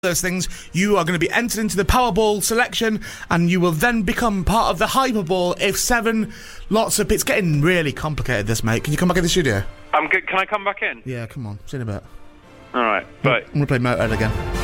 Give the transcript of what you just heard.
those things, you are going to be entered into the Powerball selection, and you will then become part of the Hyperball if 7 lots of... It's getting really complicated, this, mate. Can you come back in the studio? I'm good. Can I come back in? Yeah, come on. See you in a bit. All right, bye. I'm going to play Motorhead again.